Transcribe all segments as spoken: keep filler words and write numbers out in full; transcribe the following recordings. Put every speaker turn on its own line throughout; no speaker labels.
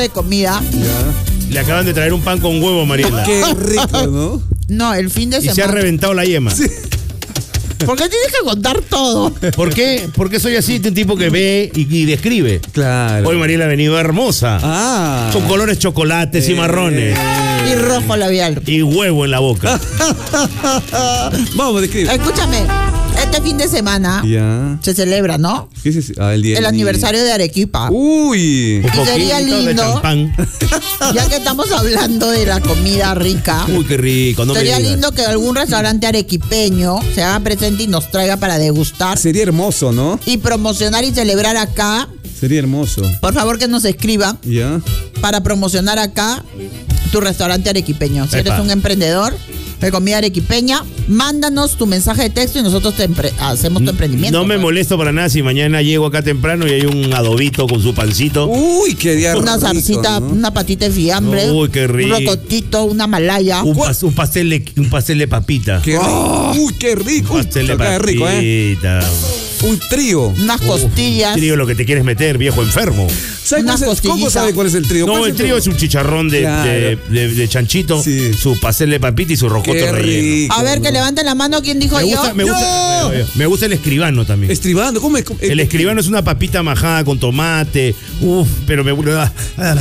de comida.
Ya. Le acaban de traer un pan con huevo, Mariela.
Qué rico, ¿no?
No, el fin de
Y
semana.
se ha reventado la yema.
Sí.
¿Por qué tienes que contar todo?
¿Por qué? Porque soy así, un tipo que ve y, y describe.
Claro.
Hoy Mariela ha venido hermosa.
Ah.
Con colores chocolates y marrones.
Y rojo labial.
Y huevo en la boca.
Vamos, describe.
Escúchame, este fin de semana
Ya.
se celebra, ¿no?
¿Qué es ese? Ah, el día
El
del
aniversario de Arequipa.
niño. Uy.
Un
Y sería
poquito de
lindo.
champán.
Ya que estamos hablando de la comida rica,
Uy, qué rico. No
sería
me digas.
lindo que algún restaurante arequipeño se haga presente y nos traiga para degustar
Sería hermoso, ¿no?
y promocionar y celebrar acá.
Sería hermoso.
Por favor, que nos escriban
Ya.
para promocionar acá tu restaurante arequipeño. Si
Epa.
eres un emprendedor de comida arequipeña, mándanos tu mensaje de texto y nosotros te empre- hacemos tu emprendimiento.
No me
pues.
molesto para nada si mañana llego acá temprano y hay un adobito con su pancito.
Uy, qué día
Una
rico,
zarcita,
¿no?
una patita de fiambre,
Uy, qué rico.
un rototito, una malaya.
Un, pas- un pastel de, un pastel de papita.
Qué rico. Uy, qué rico.
Un pastel de
Uy, qué
papita.
rico, ¿eh? Un trío.
Unas costillas.
Trío, lo que te quieres meter, viejo enfermo.
¿Sabes
Unas
cuál es el- ¿Cómo
costillitas.
sabe cuál es el trío?
No,
¿Cuál
el trío es un chicharrón de,
Claro.
de, de- de chanchito,
Sí.
su pastel de papita y su rocoto
Qué
relleno.
rico.
A ver, que
¿no?
levanten la mano. ¿Quién dijo
Me
yo?
gusta, me,
¡Yo!
gusta, me gusta el escribano también.
Estribando, ¿cómo es? ¿Cómo-
El escribano es una papita majada con tomate. Uf, pero me gusta.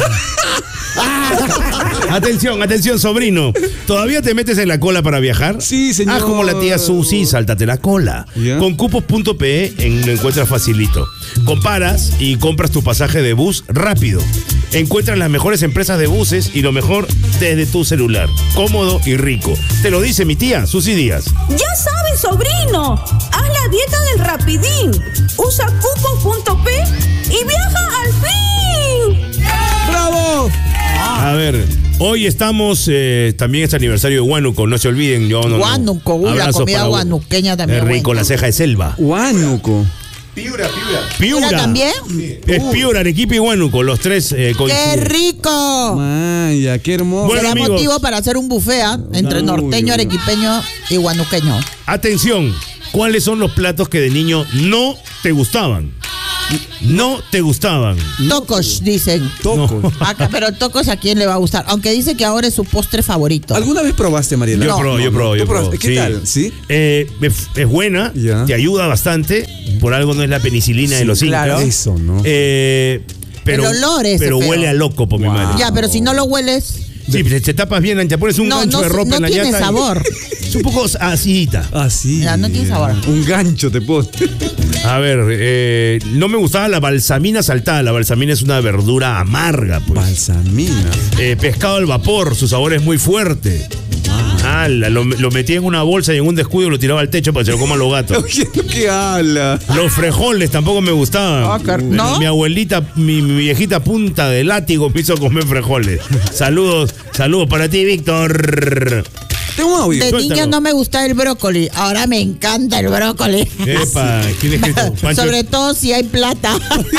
Atención, atención, sobrino. ¿Todavía te metes en la cola para viajar?
Sí, señor.
Haz como la tía Susi, sáltate la cola.
Ya.
Con cupos punto pe en, lo encuentras facilito. Comparas y compras tu pasaje de bus rápido. Encuentras las mejores empresas de buses y lo mejor desde tu celular. Cómodo y rico. Te lo dice mi tía, Susi Díaz.
Ya sabes, sobrino, haz la dieta del rapidín. Usa cupos punto pe y viaja al fin.
¡Bravo!
A ver, hoy estamos, eh, también es aniversario de Huánuco, no se olviden. Yo, no, no.
Huánuco, uy, la
Abrazos
comida
para Hu-
huanuqueña también.
Es rico,
buena.
la ceja de selva.
Huánuco.
Piura.
¿Piura también?
Es Piura, Arequipa y Huánuco, los tres eh,
¡Qué
coinciden.
rico!
Maya, qué hermoso.
Bueno,
Será
amigos.
motivo para hacer un buffet ¿ah? entre
Uy,
norteño,
uy.
arequipeño y huanuqueño.
Atención, ¿cuáles son los platos que de niño no te gustaban? No te gustaban.
Tocos, dicen.
Toco.
Acá, pero tocos a quién le va a gustar. Aunque dice que ahora es su postre favorito.
¿Alguna vez probaste, Mariela?
Yo
No,
probé, yo
no,
probé,
¿tú
yo probé.
probaste? ¿Qué
sí.
tal? ¿Sí?
Eh, es, es buena,
Ya.
te ayuda bastante. Por algo no es la penicilina de
Sí,
los incas.
claro.
Eso, ¿no?
Eh, pero,
El olor ese
pero
feo.
huele a loco, por mi
Wow.
madre.
Ya, pero si no lo hueles,
Sí, te, te tapas bien, te pones un
No,
gancho
no
de
se-
ropa
no
en la
tiene
llanta y-
sabor.
Es un poco acidita.
Ah, sí.
Ya, no tiene sabor.
Un gancho te puedo.
A ver, eh, no me gustaba la balsamina saltada. La balsamina es una verdura amarga, pues.
Balsamina.
Eh, pescado al vapor, su sabor es muy fuerte. Ah, la- lo, lo metía en una bolsa y en un descuido lo tiraba al techo para que se lo coman los gatos.
¿Qué, qué habla?
Los frijoles tampoco me gustaban.
Ah, car- ¿no?
Mi abuelita, mi, mi viejita punta de látigo me hizo comer frijoles. Saludos, saludos para ti, Víctor.
Tengo un audio.
de
suéltalo.
niña no me gustaba el brócoli. Ahora me encanta el brócoli.
Epa, ¿quién es escrito? Pancho-
Sobre todo si hay plata.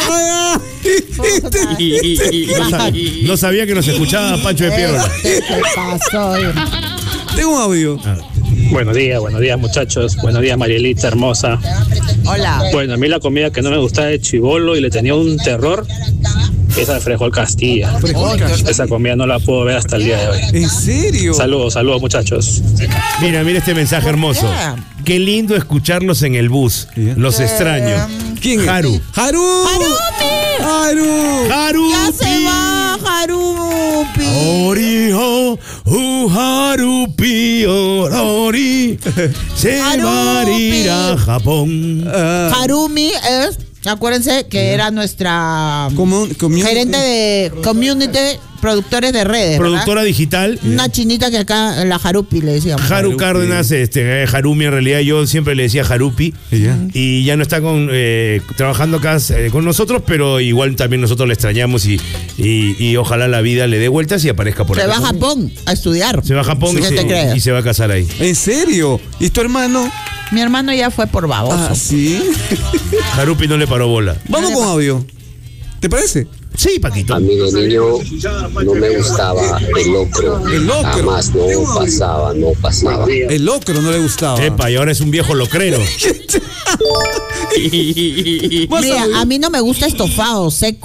No, sa- no sabía que nos escuchaba Pancho de Piedra.
Este se pasó.
Tengo un audio.
Buenos días, buenos días muchachos, buenos días Marielita hermosa.
Hola.
Bueno, a mí la comida que no me gustaba de chibolo y le tenía un terror, esa de Frejol Castilla. Esa comida no la puedo ver hasta el día de hoy.
¿En serio?
Saludos, saludos muchachos.
Mira, mira este mensaje hermoso.
qué?
Qué lindo escucharlos en el bus.
Ya.
Los extraño.
¿Quién es?
Haru.
¡Haru! ¡Haru!
Haru.
Ya se va, Harupi.
Oriho, uh, Harupi, orori, se
Harupi.
va a ir a Japón.
Ah,
Harumi es, acuérdense que era nuestra
como, como-
gerente de community, productores de redes. ¿verdad?
Productora digital.
Una chinita que acá, la Harupi le decíamos.
Haru
Harupi.
Cárdenas, este, eh, Harumi en realidad yo siempre le decía Harupi
Ya.
y ya no está con, eh, trabajando acá eh, con nosotros, pero igual también nosotros le extrañamos y, y, y ojalá la vida le dé vueltas y aparezca por
Se
acá.
va a Japón a estudiar.
Se va a Japón y,
¿Qué te
se,
crees?
y se va a casar ahí.
¿En serio? ¿Y tu hermano?
Mi hermano ya fue por baboso.
Ah, sí.
Harupi no le paró bola.
Vamos con audio. ¿Te parece?
Sí, Paquito.
A mí de niño no me gustaba el locro.
El locro.
Jamás, no pasaba, no pasaba.
El locro no le gustaba.
Epa, y ahora es un viejo locrero.
Más
Mira,
audio.
a mí no me gusta estofado seco.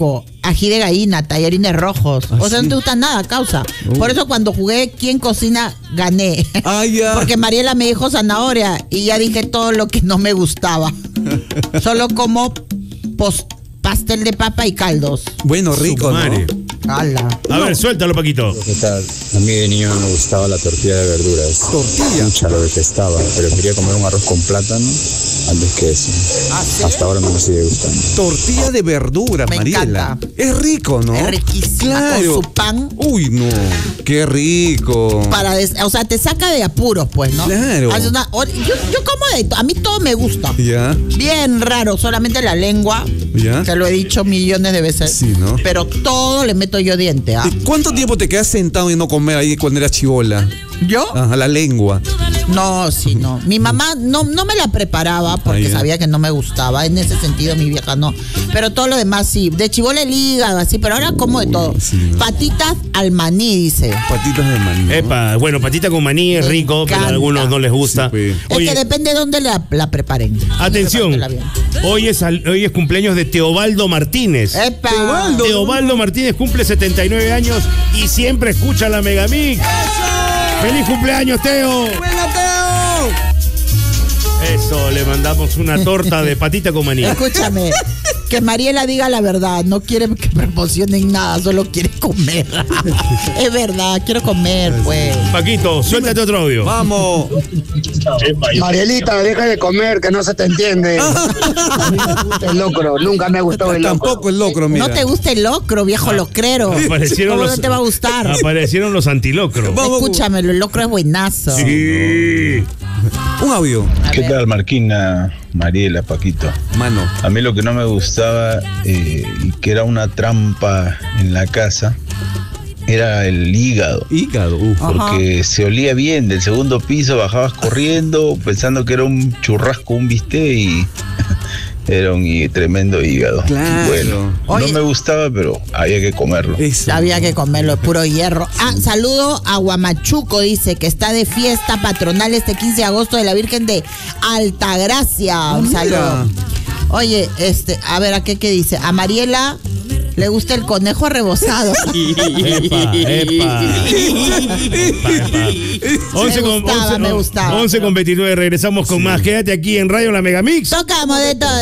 ají de gallina, tallarines rojos.
¿Ah,
O sea,
sí?
no te gusta nada, causa.
Oh.
Por eso cuando jugué ¿Quién cocina? Gané.
Ah, ya.
Porque Mariela me dijo zanahoria y ya dije todo lo que no me gustaba. Solo como pos- pastel de papa y caldos.
Bueno, rico,
Su
¿no?
madre.
¡Hala!
A ver, suéltalo, Paquito.
¿Qué tal? A mí de niño no me gustaba la tortilla de verduras.
Tortilla.
Mucha lo detestaba. Prefería comer un arroz con plátano antes que eso. Hasta ahora no me sigue gustando.
Tortilla de verdura,
Me
Mariela.
encanta.
Es rico, ¿no?
Es riquísima,
Claro.
con su pan.
Uy, no. Qué rico.
Para des- o sea, te saca de apuros, pues, ¿no?
Claro.
Hace una- o- yo, yo como de to- a mí todo me gusta.
Ya.
Bien raro, solamente la lengua.
Ya.
Te lo he dicho millones de veces.
Sí, ¿no?
Pero todo le meto yo diente, ¿ah?
¿Y ¿Cuánto tiempo te quedas sentado y no comer ahí cuando eras chibola?
¿Yo?
Ajá, la lengua.
No, sí, no. Mi mamá no, no me la preparaba porque
Ah, ya.
sabía que no me gustaba. En ese sentido, mi vieja no. Pero todo lo demás sí. De chibola el hígado, así. Pero ahora como de
Uy,
todo.
sí, ¿no?
Patitas al maní, dice.
Patitas de maní, ¿no?
Epa, bueno, patita con maní es
Me
rico, pero a
encanta.
algunos no les gusta.
Sí, pues.
Es
Oye,
que depende de dónde la, la preparen.
atención,
Prepártela bien.
hoy es, al- hoy es cumpleaños de Teobaldo Martínez.
¡Epa!
Teobaldo.
Teobaldo Martínez cumple setenta y nueve años y siempre escucha la Megamix. ¡Feliz cumpleaños, Teo!
¡Buena, Teo!
Eso, le mandamos una torta de patita con maní.
Escúchame, que Mariela diga la verdad, no quiere que promocionen nada, solo quiere comer. Es verdad, quiero comer, pues.
Paquito, suéltate otro audio.
Vamos.
Marielita, deja de comer, que no se te entiende. A mí me gusta el locro, nunca me gustó el locro.
Tampoco el locro, mira.
No te gusta el locro, viejo locrero.
Aparecieron
¿Cómo
los,
no te va a gustar?
Aparecieron los antilocros.
Vamos.
Escúchame, el locro es buenazo.
Sí.
Un audio.
A
¿Qué
ver.
tal, Marquina, Mariela, Paquito?
Mano.
A mí lo que no me gustaba eh, y que era una trampa en la casa era el hígado.
Hígado. Uf.
Porque se olía bien, del segundo piso bajabas corriendo pensando que era un churrasco, un bistec y era un hí- tremendo hígado.
Claro.
Bueno,
Oye.
no me gustaba, pero había que comerlo.
Eso.
Había que comerlo, es puro hierro. Ah, saludo a Guamachuco, dice que está de fiesta patronal este quince de agosto de la Virgen de Altagracia. Un
mira.
saludo. Oye, este, a ver, ¿a qué, qué dice? A Mariela le gusta el conejo rebozado.
Epa, epa. Epa, epa. once con,
gustaba,
once,
me gustaba.
once con veintinueve, regresamos con más. Quédate aquí en Radio La Megamix.
Tocamos de todo.